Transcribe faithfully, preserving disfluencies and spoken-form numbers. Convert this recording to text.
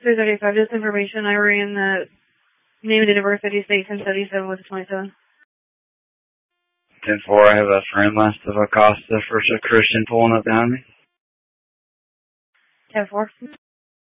three thirty-five, just information. I ran the name and date of birth, fifty-six and seventy-seven with the twenty-seven. ten four, I have a friend last of Acosta for a Christian pulling up behind me. ten four.